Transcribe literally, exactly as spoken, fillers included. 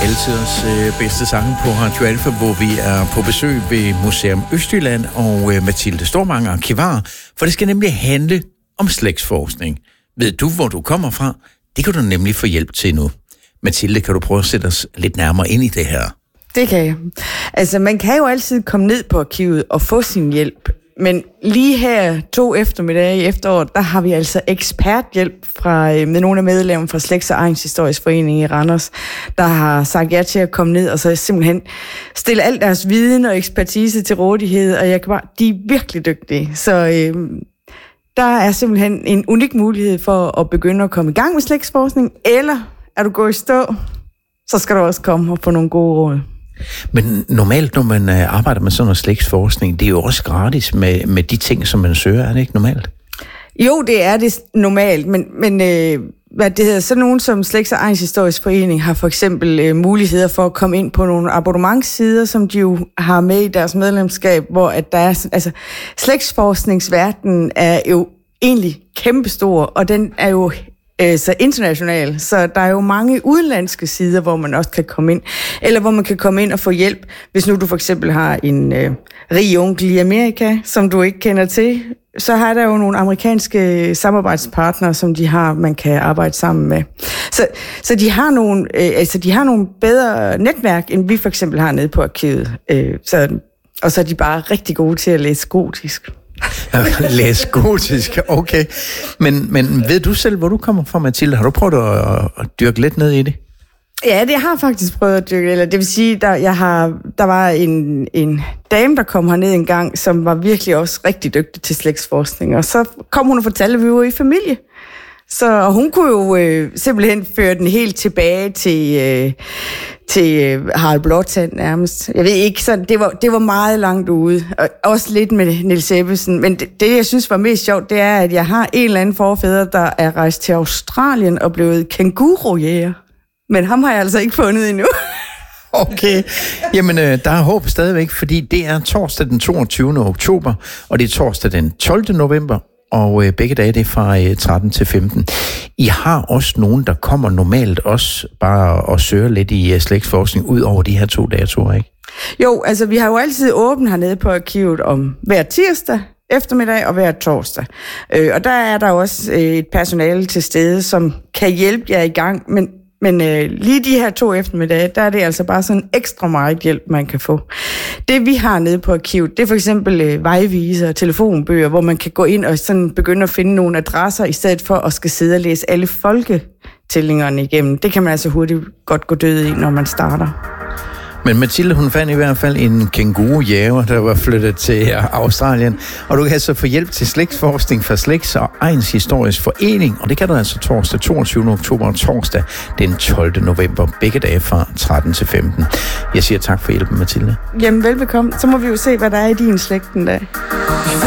Altid os øh, bedste sange på Radio Alfa, hvor vi er på besøg ved Museum Østjylland og øh, Mathilde Stormang, arkivar, for det skal nemlig handle om slægtsforskning. Ved du, hvor du kommer fra? Det kan du nemlig få hjælp til nu. Mathilde, kan du prøve at sætte os lidt nærmere ind i det her? Det kan jeg. Altså, man kan jo altid komme ned på arkivet og få sin hjælp. Men lige her to eftermiddage i efteråret, der har vi altså eksperthjælp fra, med nogle af medlemmerne fra Slægts- og Egnshistorisk Forening i Randers, der har sagt ja til at komme ned og så simpelthen stille al deres viden og ekspertise til rådighed, og jeg kan bare, de er virkelig dygtige. Så øh, der er simpelthen en unik mulighed for at begynde at komme i gang med slægtsforskning, eller er du gået i stå, så skal du også komme og få nogle gode råd. Men normalt, når man arbejder med sådan noget slægtsforskning, det er jo også gratis med, med de ting, som man søger, er det ikke normalt? Jo, det er det normalt, men, men øh, hvad det hedder, så nogen som Slægts- og Egnshistorisk Forening har for eksempel øh, muligheder for at komme ind på nogle abonnementssider, som de jo har med i deres medlemskab, hvor at der er, altså slægtsforskningsverdenen er jo egentlig kæmpestor, og den er jo så international, så der er jo mange udenlandske sider, hvor man også kan komme ind, eller hvor man kan komme ind og få hjælp, hvis nu du for eksempel har en øh, rig onkel i Amerika, som du ikke kender til, så har der jo nogle amerikanske samarbejdspartnere, som de har, man kan arbejde sammen med. Så, så de har nogle, øh, altså de har nogle bedre netværk, end vi for eksempel har nede på arkivet. Øh, så, og så er de bare rigtig gode til at læse gotisk. Læs gotisk, okay. Men, men ved du selv, hvor du kommer fra, Mathilde? Har du prøvet at, at dyrke lidt ned i det? Ja, det har jeg faktisk prøvet at dyrke. Eller det vil sige, der, jeg har, der var en, en dame, der kom herned en gang, som var virkelig også rigtig dygtig til slægtsforskning. Og så kom hun og fortalte, at vi var i familie. Så og hun kunne jo øh, simpelthen føre den helt tilbage til, øh, til øh, Harald Blåtand nærmest. Jeg ved ikke, så det var, det var meget langt ude. Og også lidt med Niels Ebbesen. Men det, det, jeg synes var mest sjovt, det er, at jeg har en eller anden forfædre, der er rejst til Australien og blevet kængurujæger. Men ham har jeg altså ikke fundet endnu. Okay, jamen øh, der er håb stadigvæk, fordi det er torsdag den toogtyvende oktober, og det er torsdag den tolvte november. Og øh, begge dage det er fra øh, tretten til femten. I har også nogen, der kommer normalt også bare og søger lidt i øh, slægtsforskning ud over de her to datoer, ikke? Jo, altså vi har jo altid åbent hernede på arkivet om hver tirsdag eftermiddag og hver torsdag. Øh, og der er der også øh, et personale til stede, som kan hjælpe jer i gang, men Men øh, lige de her to eftermiddage, der er det altså bare sådan ekstra meget hjælp, man kan få. Det vi har nede på arkivet, det er for eksempel øh, vejviser og telefonbøger, hvor man kan gå ind og sådan begynde at finde nogle adresser, i stedet for at skal sidde og læse alle folketællingerne igennem. Det kan man altså hurtigt godt gå død i, når man starter. Men Mathilde, hun fandt i hvert fald en kængurujæger, der var flyttet til Australien. Og du kan altså få hjælp til slægtsforskning fra Slægts- og Egnshistorisk Forening. Og det kan du altså torsdag toogtyvende oktober og torsdag den tolvte november. Begge dage fra tretten til femten. Jeg siger tak for hjælpen, Mathilde. Jamen velbekomme. Så må vi jo se, hvad der er i din slægt den dag.